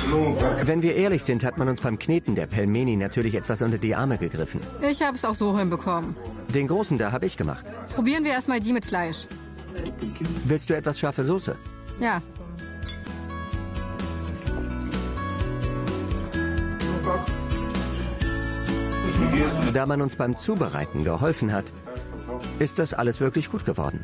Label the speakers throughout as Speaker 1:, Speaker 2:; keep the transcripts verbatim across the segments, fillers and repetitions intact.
Speaker 1: Wenn wir ehrlich sind, hat man uns beim Kneten der Pelmeni natürlich etwas unter die Arme gegriffen.
Speaker 2: Ich habe es auch so hinbekommen.
Speaker 1: Den großen da habe ich gemacht.
Speaker 2: Probieren wir erstmal die mit Fleisch.
Speaker 1: Willst du etwas scharfe Soße?
Speaker 2: Ja.
Speaker 1: Da man uns beim Zubereiten geholfen hat, ist das alles wirklich gut geworden.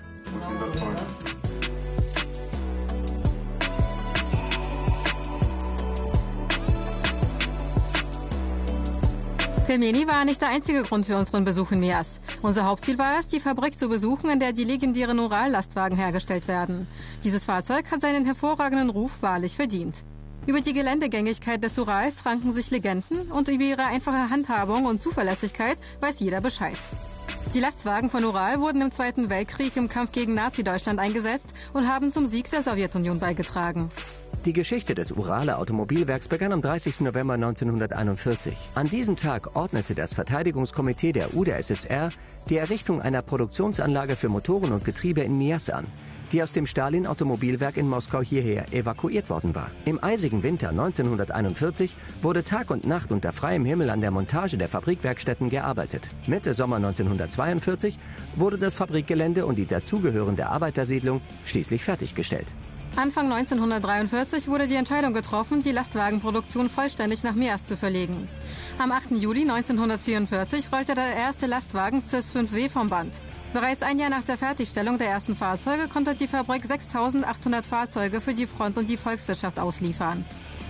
Speaker 2: Pelmeni war nicht der einzige Grund für unseren Besuch in Mias. Unser Hauptziel war es, die Fabrik zu besuchen, in der die legendären Ural-Lastwagen hergestellt werden. Dieses Fahrzeug hat seinen hervorragenden Ruf wahrlich verdient. Über die Geländegängigkeit des Urals ranken sich Legenden und über ihre einfache Handhabung und Zuverlässigkeit weiß jeder Bescheid. Die Lastwagen von Ural wurden im Zweiten Weltkrieg im Kampf gegen Nazi-Deutschland eingesetzt und haben zum Sieg der Sowjetunion beigetragen.
Speaker 1: Die Geschichte des Uraler Automobilwerks begann am dreißigsten November neunzehnhunderteinundvierzig. An diesem Tag ordnete das Verteidigungskomitee der U d S S R die Errichtung einer Produktionsanlage für Motoren und Getriebe in Mias an, die aus dem Stalin-Automobilwerk in Moskau hierher evakuiert worden war. Im eisigen Winter neunzehnhunderteinundvierzig wurde Tag und Nacht unter freiem Himmel an der Montage der Fabrikwerkstätten gearbeitet. Mitte Sommer neunzehnhundertzweiundvierzig wurde das Fabrikgelände und die dazugehörende Arbeitersiedlung schließlich fertiggestellt.
Speaker 2: Anfang neunzehnhundertdreiundvierzig wurde die Entscheidung getroffen, die Lastwagenproduktion vollständig nach Mias zu verlegen. Am achten Juli neunzehnhundertvierundvierzig rollte der erste Lastwagen C I S fünf W vom Band. Bereits ein Jahr nach der Fertigstellung der ersten Fahrzeuge konnte die Fabrik sechstausendachthundert Fahrzeuge für die Front und die Volkswirtschaft ausliefern.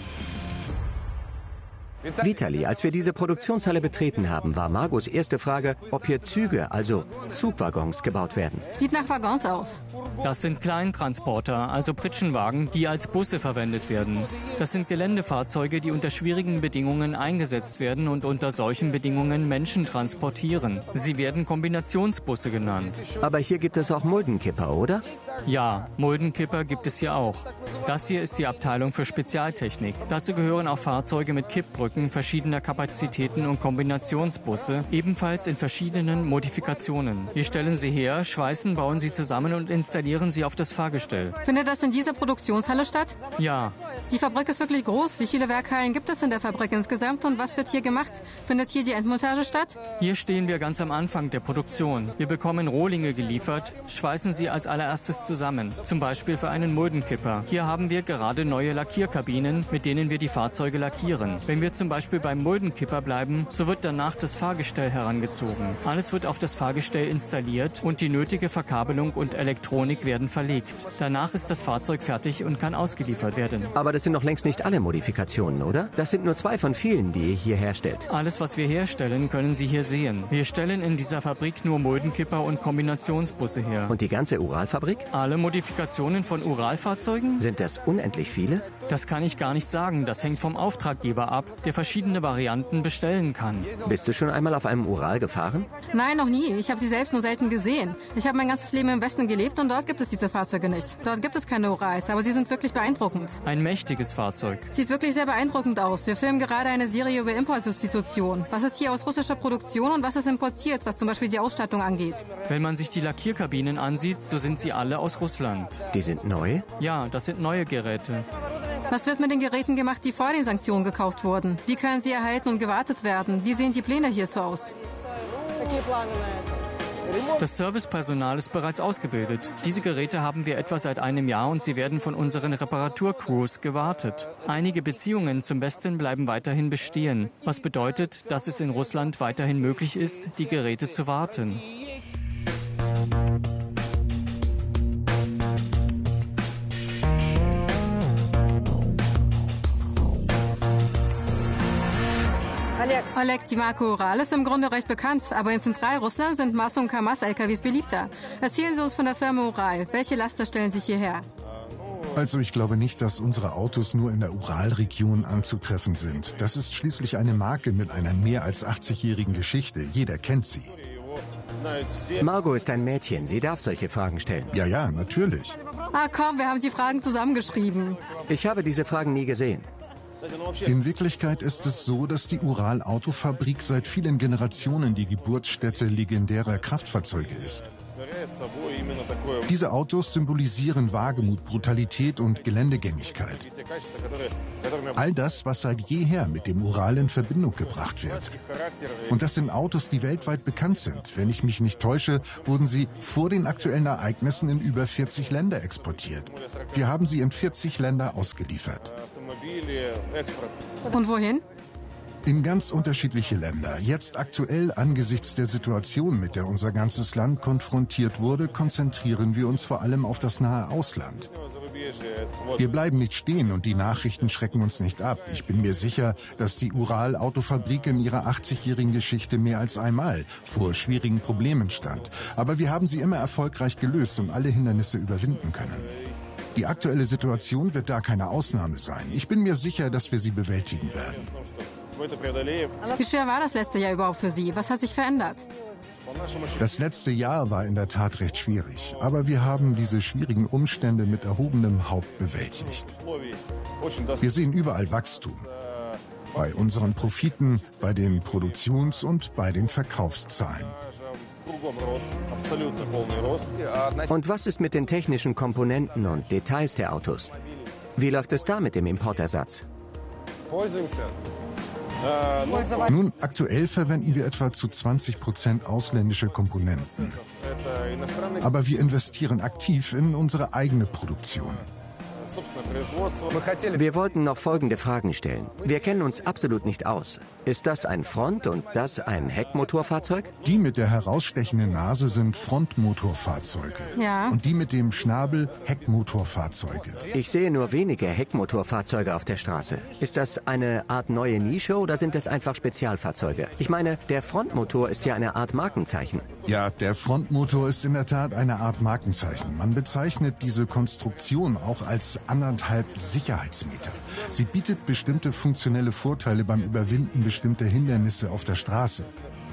Speaker 1: Vitali, als wir diese Produktionshalle betreten haben, war Margos erste Frage, ob hier Züge, also Zugwaggons, gebaut werden.
Speaker 2: Sieht nach Waggons aus.
Speaker 3: Das sind Kleintransporter, also Pritschenwagen, die als Busse verwendet werden. Das sind Geländefahrzeuge, die unter schwierigen Bedingungen eingesetzt werden und unter solchen Bedingungen Menschen transportieren. Sie werden Kombinationsbusse genannt.
Speaker 1: Aber hier gibt es auch Muldenkipper, oder?
Speaker 3: Ja, Muldenkipper gibt es hier auch. Das hier ist die Abteilung für Spezialtechnik. Dazu gehören auch Fahrzeuge mit Kippbrücken verschiedener Kapazitäten und Kombinationsbusse, ebenfalls in verschiedenen Modifikationen. Wir stellen sie her, schweißen, bauen sie zusammen und installieren sie auf das Fahrgestell.
Speaker 2: Findet das in dieser Produktionshalle statt?
Speaker 3: Ja.
Speaker 2: Die Fabrik ist wirklich groß. Wie viele Werkhallen gibt es in der Fabrik insgesamt und was wird hier gemacht? Findet hier die Endmontage statt?
Speaker 3: Hier stehen wir ganz am Anfang der Produktion. Wir bekommen Rohlinge geliefert, schweißen sie als allererstes zusammen, zum Beispiel für einen Muldenkipper. Hier haben wir gerade neue Lackierkabinen, mit denen wir die Fahrzeuge lackieren. Wenn wir zum Beispiel beim Muldenkipper bleiben, so wird danach das Fahrgestell herangezogen. Alles wird auf das Fahrgestell installiert und die nötige Verkabelung und Elektronik werden verlegt. Danach ist das Fahrzeug fertig und kann ausgeliefert werden.
Speaker 1: Aber das sind noch längst nicht alle Modifikationen, oder? Das sind nur zwei von vielen, die ihr hier herstellt.
Speaker 3: Alles, was wir herstellen, können Sie hier sehen. Wir stellen in dieser Fabrik nur Muldenkipper und Kombinationsbusse her.
Speaker 1: Und die ganze Uralfabrik?
Speaker 3: Alle Modifikationen von Uralfahrzeugen?
Speaker 1: Sind das unendlich viele?
Speaker 3: Das kann ich gar nicht sagen. Das hängt vom Auftraggeber ab, der verschiedene Varianten bestellen kann.
Speaker 1: Bist du schon einmal auf einem Ural gefahren?
Speaker 2: Nein, noch nie. Ich habe sie selbst nur selten gesehen. Ich habe mein ganzes Leben im Westen gelebt und dort gibt es diese Fahrzeuge nicht. Dort gibt es keine Urals, aber sie sind wirklich beeindruckend.
Speaker 3: Ein mächtiges Fahrzeug.
Speaker 2: Sieht wirklich sehr beeindruckend aus. Wir filmen gerade eine Serie über Importsubstitution. Was ist hier aus russischer Produktion und was ist importiert, was zum Beispiel die Ausstattung angeht?
Speaker 3: Wenn man sich die Lackierkabinen ansieht, so sind sie alle aus Russland.
Speaker 1: Die sind neu?
Speaker 3: Ja, das sind neue Geräte.
Speaker 2: Was wird mit den Geräten gemacht, die vor den Sanktionen gekauft wurden? Wie können sie erhalten und gewartet werden? Wie sehen die Pläne hierzu aus?
Speaker 3: Das Servicepersonal ist bereits ausgebildet. Diese Geräte haben wir etwa seit einem Jahr und sie werden von unseren Reparaturcrews gewartet. Einige Beziehungen zum Westen bleiben weiterhin bestehen, was bedeutet, dass es in Russland weiterhin möglich ist, die Geräte zu warten.
Speaker 2: Oleg, die Marke Ural ist im Grunde recht bekannt, aber in Zentralrussland sind Mas- und Kamaz-L K Ws beliebter. Erzählen Sie uns von der Firma Ural. Welche Laster stellen sich hierher?
Speaker 4: Also ich glaube nicht, dass unsere Autos nur in der Uralregion anzutreffen sind. Das ist schließlich eine Marke mit einer mehr als achtzigjährigen Geschichte. Jeder kennt sie.
Speaker 1: Margot ist ein Mädchen. Sie darf solche Fragen stellen.
Speaker 4: Ja, ja, natürlich.
Speaker 2: Ah komm, wir haben die Fragen zusammengeschrieben.
Speaker 1: Ich habe diese Fragen nie gesehen.
Speaker 4: In Wirklichkeit ist es so, dass die Ural-Autofabrik seit vielen Generationen die Geburtsstätte legendärer Kraftfahrzeuge ist. Diese Autos symbolisieren Wagemut, Brutalität und Geländegängigkeit. All das, was seit jeher mit dem Ural in Verbindung gebracht wird. Und das sind Autos, die weltweit bekannt sind. Wenn ich mich nicht täusche, wurden sie vor den aktuellen Ereignissen in über vierzig Länder exportiert. Wir haben sie in vierzig Länder ausgeliefert.
Speaker 2: Und wohin?
Speaker 4: In ganz unterschiedliche Länder. Jetzt aktuell angesichts der Situation, mit der unser ganzes Land konfrontiert wurde, konzentrieren wir uns vor allem auf das nahe Ausland. Wir bleiben nicht stehen und die Nachrichten schrecken uns nicht ab. Ich bin mir sicher, dass die Ural-Autofabrik in ihrer achtzigjährigen Geschichte mehr als einmal vor schwierigen Problemen stand. Aber wir haben sie immer erfolgreich gelöst und alle Hindernisse überwinden können. Die aktuelle Situation wird da keine Ausnahme sein. Ich bin mir sicher, dass wir sie bewältigen werden.
Speaker 2: Wie schwer war das letzte Jahr überhaupt für Sie? Was hat sich verändert?
Speaker 4: Das letzte Jahr war in der Tat recht schwierig, aber wir haben diese schwierigen Umstände mit erhobenem Haupt bewältigt. Wir sehen überall Wachstum. Bei unseren Profiten, bei den Produktions- und bei den Verkaufszahlen.
Speaker 1: Und was ist mit den technischen Komponenten und Details der Autos? Wie läuft es da mit dem Importersatz?
Speaker 4: Nun, aktuell verwenden wir etwa zu zwanzig Prozent ausländische Komponenten. Aber wir investieren aktiv in unsere eigene Produktion.
Speaker 1: Wir wollten noch folgende Fragen stellen. Wir kennen uns absolut nicht aus. Ist das ein Front- und das ein Heckmotorfahrzeug?
Speaker 4: Die mit der herausstechenden Nase sind Frontmotorfahrzeuge.
Speaker 2: Ja.
Speaker 4: Und die mit dem Schnabel Heckmotorfahrzeuge.
Speaker 1: Ich sehe nur wenige Heckmotorfahrzeuge auf der Straße. Ist das eine Art neue Nische oder sind es einfach Spezialfahrzeuge? Ich meine, der Frontmotor ist ja eine Art Markenzeichen.
Speaker 4: Ja, der Frontmotor ist in der Tat eine Art Markenzeichen. Man bezeichnet diese Konstruktion auch als anderthalb Sicherheitsmeter. Sie bietet bestimmte funktionelle Vorteile beim Überwinden bestimmter Hindernisse auf der Straße.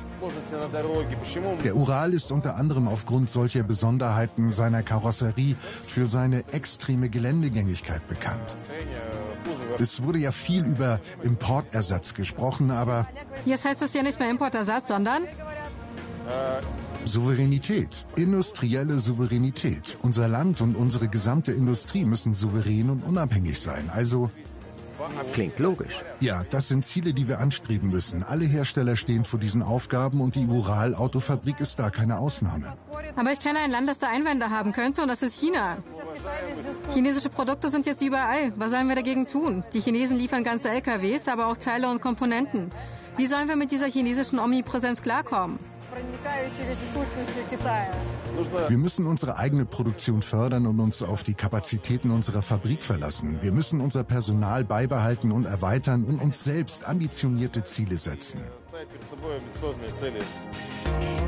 Speaker 4: Der Ural ist unter anderem aufgrund solcher Besonderheiten seiner Karosserie für seine extreme Geländegängigkeit bekannt. Es wurde ja viel über Importersatz gesprochen, aber...
Speaker 2: Jetzt heißt es ja nicht mehr Importersatz, sondern...
Speaker 4: Souveränität, industrielle Souveränität. Unser Land und unsere gesamte Industrie müssen souverän und unabhängig sein. Also...
Speaker 1: Klingt logisch.
Speaker 4: Ja, das sind Ziele, die wir anstreben müssen. Alle Hersteller stehen vor diesen Aufgaben und die Ural-Autofabrik ist da keine Ausnahme.
Speaker 2: Aber ich kenne ein Land, das da Einwände haben könnte und das ist China. Chinesische Produkte sind jetzt überall. Was sollen wir dagegen tun? Die Chinesen liefern ganze L K Ws, aber auch Teile und Komponenten. Wie sollen wir mit dieser chinesischen Omnipräsenz klarkommen?
Speaker 4: Wir müssen unsere eigene Produktion fördern und uns auf die Kapazitäten unserer Fabrik verlassen. Wir müssen unser Personal beibehalten und erweitern und uns selbst ambitionierte Ziele setzen.